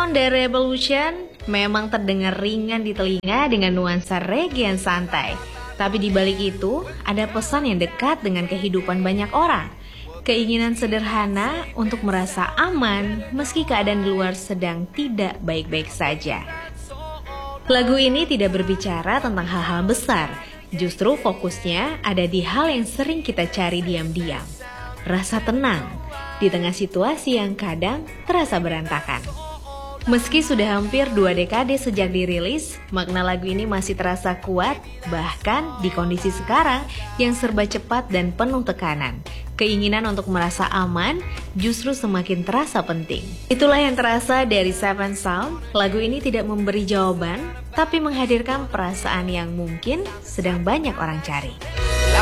Sound dari Revolution memang terdengar ringan di telinga dengan nuansa reggae yang santai. Tapi di balik itu, ada pesan yang dekat dengan kehidupan banyak orang. Keinginan sederhana untuk merasa aman meski keadaan di luar sedang tidak baik-baik saja. Lagu ini tidak berbicara tentang hal-hal besar, justru fokusnya ada di hal yang sering kita cari diam-diam. Rasa tenang di tengah situasi yang kadang terasa berantakan. Meski sudah hampir 2 dekade sejak dirilis, makna lagu ini masih terasa kuat, bahkan di kondisi sekarang yang serba cepat dan penuh tekanan. Keinginan untuk merasa aman justru semakin terasa penting. Itulah yang terasa dari Seven Sound. Lagu ini tidak memberi jawaban, tapi menghadirkan perasaan yang mungkin sedang banyak orang cari.